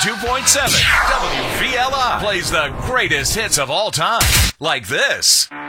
92.7 WVLI plays the greatest hits of all time, like this.